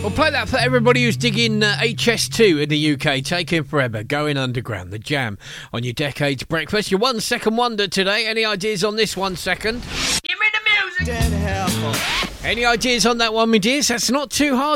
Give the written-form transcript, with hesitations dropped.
We'll play that for everybody who's digging HS2 in the UK, Taking Forever, Going Underground, The Jam on your Decades Breakfast. Your 1 second wonder today. Any ideas on this 1 second? Give me the music! Dead helpful. Any ideas on that one, my dears? That's not too hard.